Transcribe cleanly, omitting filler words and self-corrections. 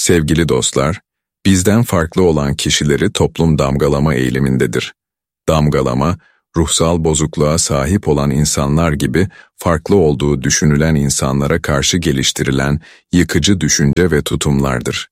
Sevgili dostlar, bizden farklı olan kişileri toplum damgalama eğilimindedir. Damgalama, ruhsal bozukluğa sahip olan insanlar gibi farklı olduğu düşünülen insanlara karşı geliştirilen yıkıcı düşünce ve tutumlardır.